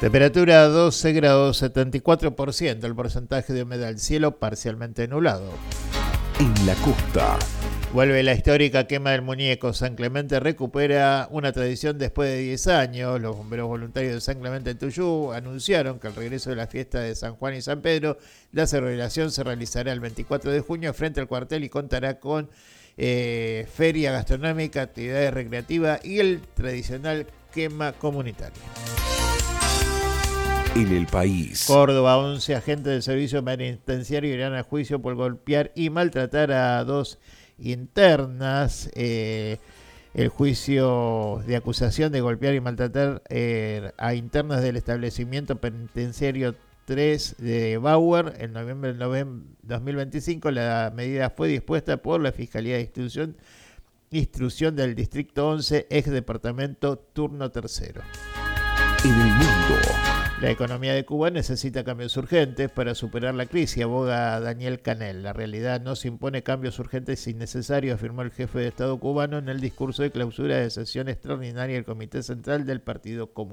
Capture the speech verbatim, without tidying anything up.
Temperatura doce grados, setenta y cuatro por ciento el porcentaje de humedad, el cielo parcialmente nublado. En la costa. Vuelve la histórica quema del muñeco. San Clemente recupera una tradición después de diez años. Los bomberos voluntarios de San Clemente en Tuyú anunciaron que al regreso de la fiesta de San Juan y San Pedro, la celebración se realizará el veinticuatro de junio frente al cuartel y contará con eh, feria gastronómica, actividades recreativas y el tradicional quema comunitario. En el país. Córdoba, once agentes del servicio penitenciario irán a juicio por golpear y maltratar a dos internas. Eh, el juicio de acusación de golpear y maltratar eh, a internas del establecimiento penitenciario tres de Bauer en noviembre del dos mil veinticinco. La medida fue dispuesta por la Fiscalía de Instrucción, Instrucción del Distrito once, ex departamento turno tercero. En el mundo. La economía de Cuba necesita cambios urgentes para superar la crisis, aboga Daniel Canel. La realidad no se impone cambios urgentes innecesarios, afirmó el jefe de Estado cubano en el discurso de clausura de sesión extraordinaria del Comité Central del Partido Comunista.